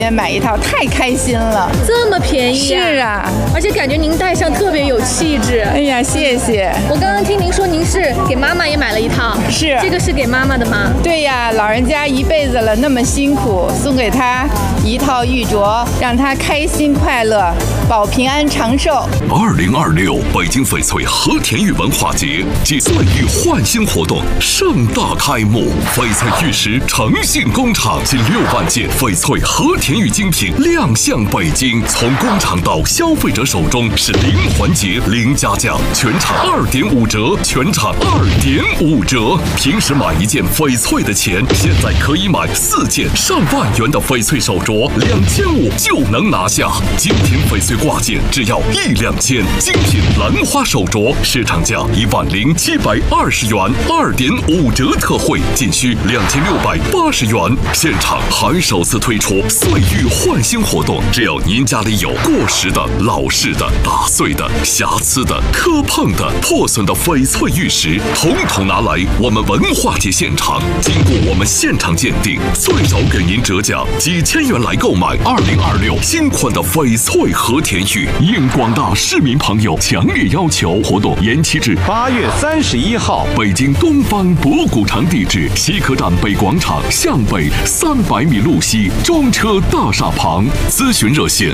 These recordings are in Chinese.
买一套太开心了， 这么便宜是啊， 而且感觉您戴上特别有气质。 哎呀，谢谢。 我刚刚听您说您是给妈妈也买了一套， 是这个是给妈妈的吗？ 对呀，老人家一辈子了那么辛苦，送给她一套玉镯，让她开心快乐，保平安长寿。 2026北京翡翠和田玉文化节暨岁玉焕新活动盛大开幕，翡翠玉石诚信工厂近6万件翡翠和田玉精品亮相北京，从工厂到消费者手中是零环节零加价，全场2.5折，全场2.5折。平时买一件翡翠的钱，现在可以买4件上万元的翡翠手镯，2500就能拿下。精品翡翠挂件只要1两千，精品兰花手镯市场价10720元，2.5折特惠仅需2680元。现场还首次推出岁玉焕新活动，只要您家里有过时的、老式的、打碎的、瑕疵的、磕碰的、破损的翡翠玉石，统统拿来我们文化节现场，经过我们现场鉴定，最少给您折价几千元来购买2026新款的翡翠和田玉。应广大市民朋友强烈要求，活动延期至 8月31号。 北京东方博古城地址：西客站北广场向北300米路西，中车大厦旁。咨询热线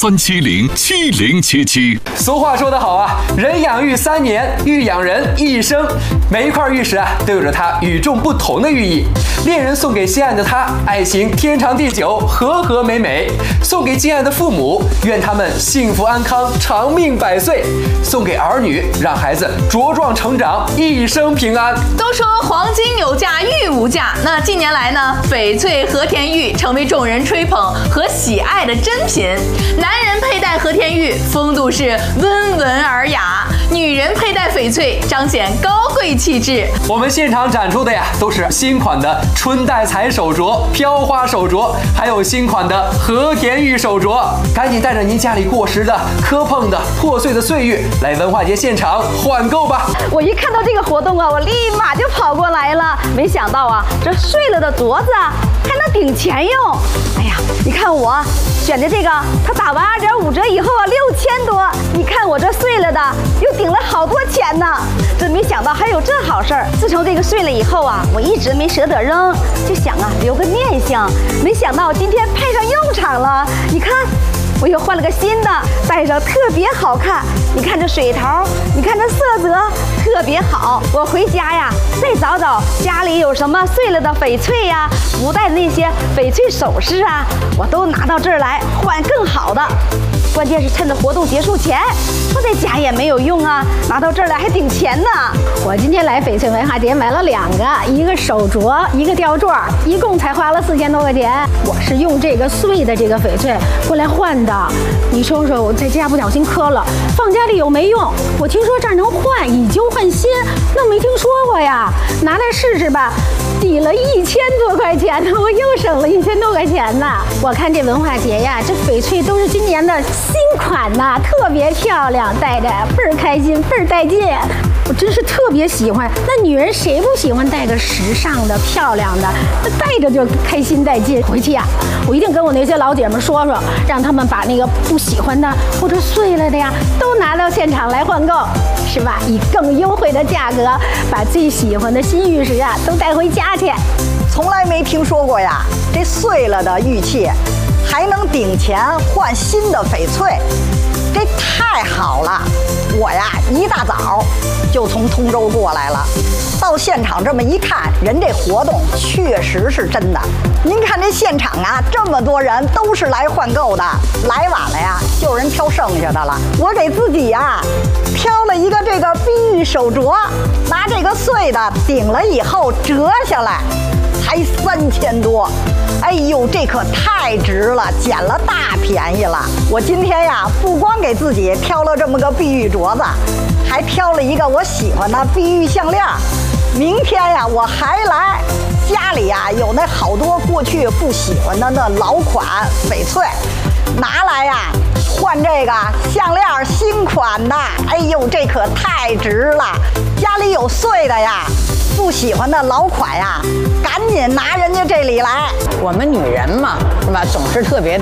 83707077。 俗话说得好啊，人养玉3年，玉养人一生。每一块玉石啊，都有着它与众不同的寓意。恋人送给心爱的他，爱情天长地久，和和美美；送给敬爱的父母，愿他们幸福安康，长命百岁；送给儿女，让孩子茁壮成长，一生平安。 都说黄金有价，玉无价。那近年来呢，翡翠和田玉成为众人吹捧和喜爱的珍品。男人佩戴和田玉，风度是温文尔雅；女人佩戴翡翠，彰显高贵气质。 我们现场展出的呀，都是新款的春带彩手镯、飘花手镯，还有新款的和田玉手镯。赶紧带着您家里过时的、磕碰的、破碎的岁玉来文化节现场换购吧！ 我一看到这个活动啊，我立马就跑过来了。没想到啊，这碎了的镯子还能顶钱用。哎呀，你看我选的这个，它打完2.5折以后啊，6000多。你看我这碎了的，又顶了好多钱呢。真没想到还有这好事儿。自从这个碎了以后啊，我一直没舍得扔，就想啊留个念想。没想到今天派上用场了。你看。我又换了个新的，戴上特别好看。你看这水头，你看这色泽特别好。我回家呀，再找找家里有什么碎了的翡翠呀，不戴的那些翡翠首饰啊，我都拿到这儿来换更好的。关键是趁着活动结束前，我在家也没有用啊，拿到这儿来还顶钱呢。 我今天来翡翠文化节买了2个，一个手镯，一个吊坠，一共才花了4000多块钱。我是用这个碎的这个翡翠过来换的。你说说，我在家不小心磕了，放家里有没用？我听说这儿能换，以旧换新，那没听说过呀。拿来试试吧。抵了1000多块钱呢，我又省了1000多块钱呢。我看这文化节呀，这翡翠都是今年的新款呐，特别漂亮，戴着倍儿开心，倍儿带劲。我真是特别喜欢。那女人谁不喜欢戴个时尚的、漂亮的？那戴着就开心带劲。回去呀，我一定跟我那些老姐们说说，让他们把那个不喜欢的或者碎了的呀，都拿到现场来换购，是吧？以更优惠的价格，把最喜欢的新玉石啊都带回家去。 从来没听说过呀，这碎了的玉器还能顶钱换新的翡翠，这太好了！我呀一大早就从通州过来了，到现场这么一看，人这活动确实是真的。您看这现场啊，这么多人都是来换购的，来晚了呀，就人挑剩下的了。我给自己呀挑了一个这个碧玉手镯，拿这个碎的顶了以后折下来，才3000多。哎呦，这可太值了，捡了大便宜了。我今天呀，不光给自己挑了这么个碧玉镯子，还挑了一个我喜欢的碧玉项链。明天呀，我还来。家里呀有那好多过去不喜欢的那老款翡翠，拿来呀换这个项链新款的。哎呦，这可太值了！家里有碎的呀， 不喜欢的老款呀，赶紧拿人家这里来。 我们女人嘛，是吧？总是特别的